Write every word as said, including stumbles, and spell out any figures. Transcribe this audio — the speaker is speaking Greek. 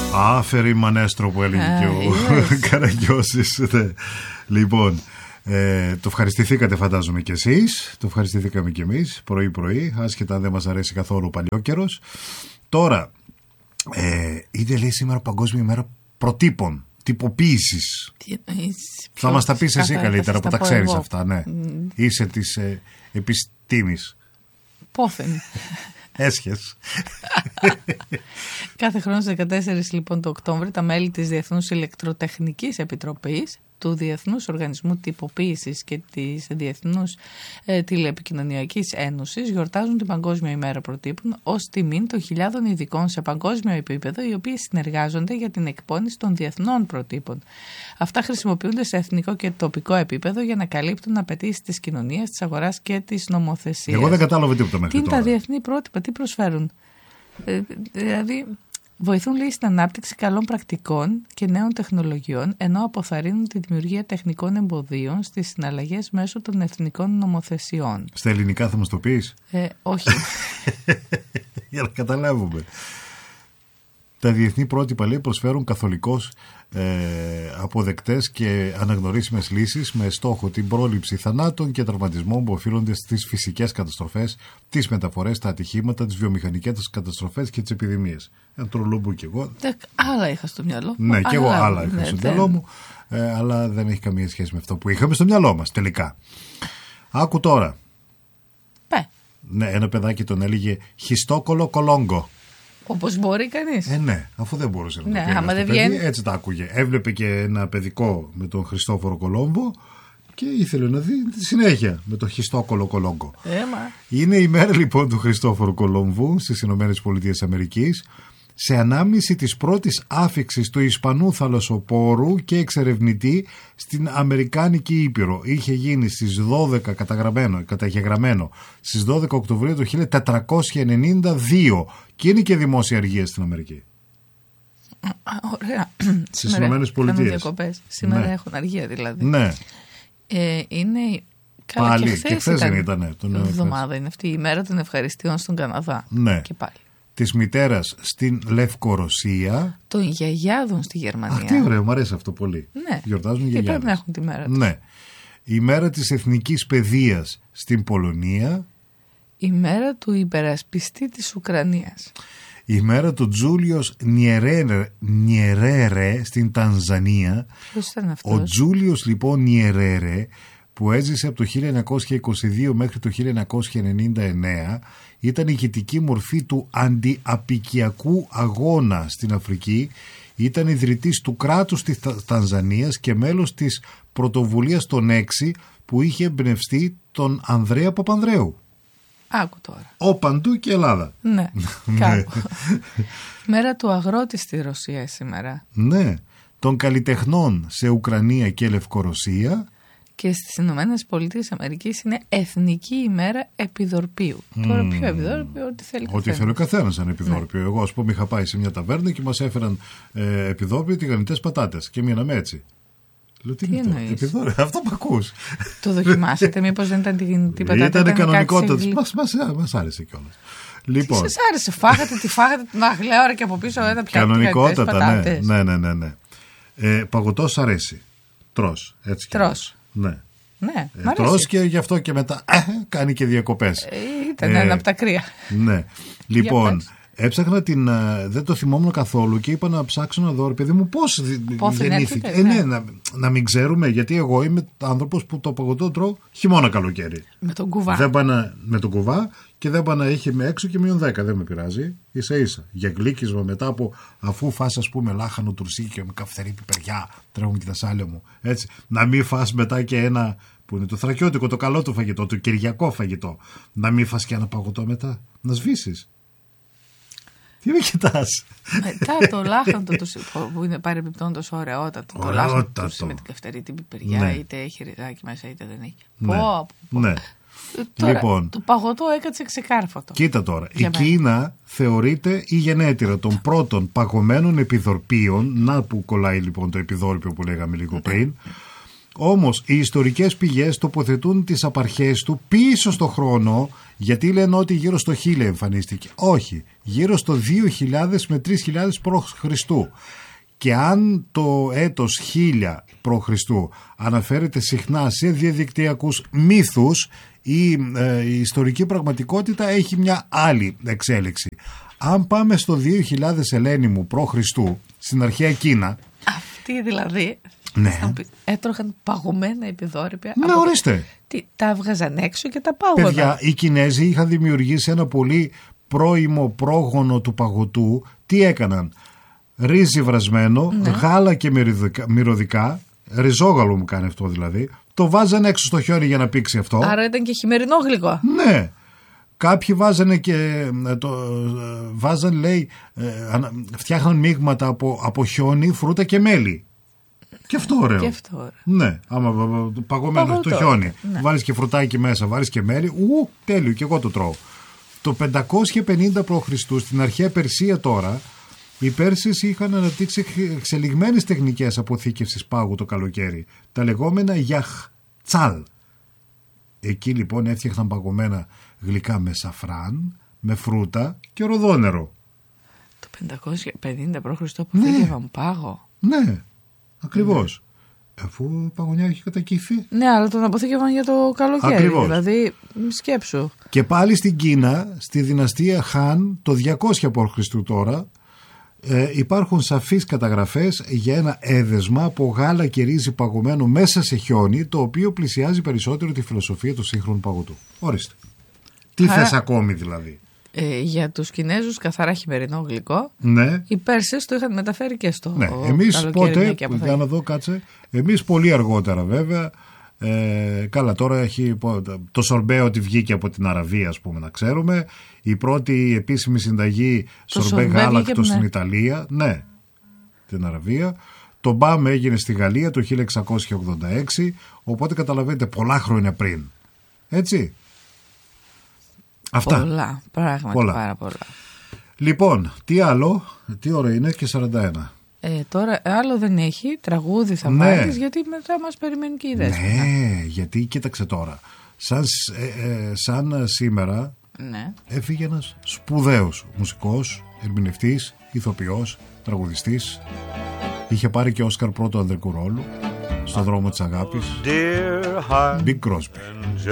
Άφερη μανέστρο που έλεγε και ο Καραγκιώσης. Λοιπόν, ε, το ευχαριστηθήκατε φαντάζομαι κι εσείς. Το ευχαριστηθήκαμε κι εμείς πρωί-πρωί, άσχετα αν δεν μας αρέσει καθόλου ο παλιόκαιρος. Τώρα, ε, είναι λέει σήμερα Παγκόσμια ημέρα προτύπων, τυποποίησης. Θα μας τα πεις εσύ καλύτερα που τα ξέρεις αυτά, ναι. Mm. Είσαι της ε, επιστήμης. Πόθεν. Έσχες. Κάθε χρόνο στις δεκατέσσερις λοιπόν το Οκτώβριο τα μέλη της Διεθνούς Ηλεκτροτεχνικής Επιτροπής, του Διεθνούς Οργανισμού Τυποποίησης και της Διεθνούς ε, Τηλεεπικοινωνιακής Ένωσης γιορτάζουν την Παγκόσμια ημέρα προτύπων ως τιμήν των χιλιάδων ειδικών σε παγκόσμιο επίπεδο, οι οποίοι συνεργάζονται για την εκπόνηση των διεθνών προτύπων. Αυτά χρησιμοποιούνται σε εθνικό και τοπικό επίπεδο για να καλύπτουν απαιτήσεις της κοινωνίας, της αγοράς και της νομοθεσίας. Εγώ δεν κατάλαβα τίποτα μέχρι τώρα. Τι τώρα. είναι τα διεθνή πρότυπα, τι προσφέρουν. Ε, δηλαδή... Βοηθούν λέει στην ανάπτυξη καλών πρακτικών και νέων τεχνολογιών, ενώ αποθαρρύνουν τη δημιουργία τεχνικών εμποδίων στις συναλλαγές μέσω των εθνικών νομοθεσιών. Στα ελληνικά θα μας το πεις? Ε, όχι. Για να καταλάβουμε. Τα διεθνή πρότυπα λέει προσφέρουν καθολικώς ε, αποδεκτές και αναγνωρίσιμες λύσεις με στόχο την πρόληψη θανάτων και τραυματισμών που οφείλονται στις φυσικές καταστροφές, τις μεταφορές, τα ατυχήματα, τις βιομηχανικές καταστροφές και τις επιδημίες. Ένα τρολόμπου κι εγώ. Άλλα είχα στο μυαλό. Ναι, κι εγώ άλλα είχα ναι, στο δεν... μυαλό μου, ε, αλλά δεν έχει καμία σχέση με αυτό που είχαμε στο μυαλό μας τελικά. Άκου τώρα. Πε. Ναι, ένα παιδάκι τον έλεγε Χριστόκολο Κολόγκο. Όπως μπορεί κανείς. Ε, ναι, αφού δεν μπορούσε να ναι, το πει. Άμα δεν παιδί, βγαίνει. Έτσι τα άκουγε. Έβλεπε και ένα παιδικό με τον Χριστόφορο Κολόμβο και ήθελε να δει τη συνέχεια με τον Χριστόκολο Κολόγκο. Έμα. Είναι η μέρα λοιπόν του Χριστόφορου Κολόμβου στις Ηνωμένες Πολιτείες Αμερικής, σε ανάμνηση της πρώτης άφιξης του Ισπανού θαλασσοπόρου και εξερευνητή στην Αμερικάνικη Ήπειρο. Είχε γίνει στις δώδεκα καταγραμμένο, καταγεγραμμένο στις δώδεκα Οκτωβρίου του χίλια τετρακόσια ενενήντα δύο και είναι και δημόσια αργία στην Αμερική. Ωραία. Στις Ηνωμένες Πολιτείες. Σήμερα ναι. Έχουν αργία δηλαδή. Ναι. Ε, είναι... Καλά, πάλι και χθες, και χθες ήταν, ήταν. Την εβδομάδα είναι αυτή η μέρα των ευχαριστειών στον Καναδά. Ναι. Και πάλι. Της μητέρας στην Λευκορωσία. Των γιαγιάδων στη Γερμανία. Αχ, τι ωραίο, μου αρέσει αυτό πολύ. Ναι. Γιορτάζουν οι και γιαγιάδες. πρέπει να έχουν τη μέρα τους. Ναι. Η μέρα της εθνικής παιδείας στην Πολωνία. Η μέρα του υπερασπιστή της Ουκρανίας. Η μέρα του Τζούλιος Νιερέρε, Νιερέρε στην Τανζανία. Ποιος ήταν αυτός? Ο Τζούλιος λοιπόν Νιερέρε, που έζησε από το χίλια εννιακόσια είκοσι δύο μέχρι το χίλια εννιακόσια ενενήντα εννέα, ήταν η ηγετική μορφή του αντιαπικιακού αγώνα στην Αφρική, ήταν ιδρυτής του κράτους της Τανζανίας και μέλος της πρωτοβουλίας των έξι που είχε εμπνευστεί τον Ανδρέα Παπανδρέου. Άκου τώρα. Ο παντού και Ελλάδα. Ναι, κάπου. Μέρα του αγρότη στη Ρωσία σήμερα. Ναι, των καλλιτεχνών σε Ουκρανία και Λευκορωσία. Και στις Ηνωμένες Πολιτείες Αμερικής είναι Εθνική ημέρα επιδορπίου. Mm. Τώρα ποιο επιδόρπιο, ό,τι θέλει καθένας. Ό,τι θέλει ο καθένας σαν επιδόρπιο. Ναι. Εγώ, ας πούμε, είχα πάει σε μια ταβέρνα και μας έφεραν ε, επιδόρπιο τηγανιτές πατάτες και μείναμε έτσι. Λέω, τι, τι είναι αυτό, επιδόρπιο, αυτό που ακούς. Το δοκιμάσατε, μήπως δεν ήταν τηγανιτή πατάτα? Ήταν κανονικότητα. Μας, μας, μας άρεσε κιόλας. Λοιπόν. Τι σας άρεσε, φάγατε, τι φάγατε την αχλαία ώρα και από πίσω ένα πιάτο τηγανιτές πατάτες. Ναι, ναι, ναι, ναι. Ε, παγωτός αρέσει. Τρως. Έτσι. Τρως. Ναι. Ναι, ε, τρως και γι' αυτό και μετά ε, κάνει και διακοπές. Ε, ήταν ε, ένα από τα κρύα. Ναι. Λοιπόν, έψαχνα την. Δεν το θυμόμουν καθόλου και είπα να ψάξω να δω, ρε παιδί μου, πώς γεννήθηκε. Ε, ναι, να, να μην ξέρουμε, γιατί εγώ είμαι άνθρωπος που το παγωτό τρώω χειμώνα καλοκαίρι. Με τον κουβά. Δεν πάνε με τον κουβά και δεν πάνε να έχει με έξω και μείον δέκα. Δεν με πειράζει. Ίσα ίσα. Για γλύκισμα μετά από αφού φας, ας πούμε, λάχανο τουρσίκιο με καυτερή πιπεριά, τρέχουν και τα σάλια μου. Έτσι. Να μην φας μετά και ένα. Που είναι το θρακιώτικο, το καλό του φαγητό, το κυριακό φαγητό. Να μην φας και ένα παγωτό μετά. Να σβήσεις. Τι με κοιτάς? Μετά το λάχανο το, που είναι παρεμπιπτόντως ωραιότατο. Το λάχανο το με την καυτερή την πιπεριά, ναι. Είτε έχει ριδάκι μέσα είτε δεν έχει. Ναι. Πω, πω. Ναι. Τώρα, λοιπόν, το παγωτό έκατσε ξεκάρφωτο. Κοίτα τώρα. Η μένα. Κίνα θεωρείται η γενέτειρα των πρώτων παγωμένων επιδορπίων. Να που κολλάει λοιπόν το επιδόρπιο που λέγαμε λίγο πριν. Όμως οι ιστορικές πηγές τοποθετούν τις απαρχές του πίσω στο χρόνο, γιατί λένε ότι γύρω στο χίλια εμφανίστηκε. Όχι, γύρω στο δύο χιλιάδες με τρεις χιλιάδες π.Χ. Και αν το έτος χίλια π.Χ. αναφέρεται συχνά σε διαδικτυακούς μύθους, η, ε, η ιστορική πραγματικότητα έχει μια άλλη εξέλιξη. Αν πάμε στο δύο χιλιάδες Ελένη μου π.Χ. στην αρχαία Κίνα. Αυτοί δηλαδή ναι. έτρωχαν παγωμένα επιδόρυπια. Ναι, από... ορίστε. Τι, τα έβγαζαν έξω και τα πάγωναν. Παιδιά, οι Κινέζοι είχαν δημιουργήσει ένα πολύ πρώιμο πρόγονο του παγωτού. Τι έκαναν? Ρύζι βρασμένο, ναι. γάλα και μυρωδικά, ριζόγαλο μου κάνει αυτό δηλαδή, το βάζανε έξω στο χιόνι για να πήξει αυτό. Άρα ήταν και χειμερινό γλυκό. Ναι. Κάποιοι βάζανε και το, βάζανε λέει φτιάχναν μείγματα από, από χιόνι, φρούτα και μέλι. Και αυτό ωραίο. Και αυτό ωραίο. Ναι, άμα παγωμένο Παγωτό, το χιόνι, ναι. βάλεις και φρουτάκι μέσα, βάλεις και μέλι, ου, τέλειο, και εγώ το τρώω. Το πεντακόσια πενήντα π.Χ. στην αρχαία Περσία τώρα, οι Πέρσες είχαν αναπτύξει εξελιγμένες τεχνικές αποθήκευσης πάγου το καλοκαίρι, τα λεγόμενα γιαχτσάλ. Εκεί λοιπόν έφτιαχναν παγωμένα γλυκά με σαφράν, με φρούτα και ροδόνερο. Το πεντακόσια πενήντα π.Χ. αποθήκευαν ναι. πάγο. Ναι, ακριβώς. Ναι. Αφού η παγωνιά έχει κατακύφει. Ναι, αλλά τον αποθήκευαν για το καλοκαίρι. Ακριβώς. Δηλαδή, σκέψου. Και πάλι στην Κίνα, στη δυναστεία Χαν, το διακόσια π.Χ. τώρα, Ε, υπάρχουν σαφείς καταγραφές για ένα έδεσμα από γάλα και ρύζι παγωμένο μέσα σε χιόνι, το οποίο πλησιάζει περισσότερο τη φιλοσοφία του σύγχρονου παγωτού. Ορίστε. Τι Άρα, θες ακόμη δηλαδή? Ε, για τους Κινέζους καθαρά χειμερινό γλυκό. Ναι. Οι Πέρσες το είχαν μεταφέρει και στο ναι. Εμείς πότε, για να δω κάτσε, εμείς πολύ αργότερα βέβαια. Ε, καλά, τώρα έχει το σορμπέ ότι βγήκε από την Αραβία, ας πούμε, να ξέρουμε. Η πρώτη επίσημη συνταγή το σορμπέ γάλακτο στην ναι. Ιταλία, ναι, την Αραβία. Το μπαμ έγινε στη Γαλλία το χίλια εξακόσια ογδόντα έξι, οπότε καταλαβαίνετε πολλά χρόνια πριν. Έτσι. Αυτά. Πολλά, πράγματι πολλά. Πάρα πολλά. Λοιπόν, τι άλλο, τι ώρα είναι και σαράντα ένα. Ε, τώρα άλλο δεν έχει, τραγούδι θα ναι. βάλεις, γιατί μετά μας περιμένει και η Δέσποινα. Ναι, γιατί κοίταξε τώρα, σαν, ε, ε, σαν σήμερα ναι. έφυγε ένας σπουδαίος μουσικός, ερμηνευτής, ηθοποιός, τραγουδιστής. Είχε πάρει και Όσκαρ πρώτο ανδρικού ρόλου στον δρόμο της αγάπης. Bing Crosby.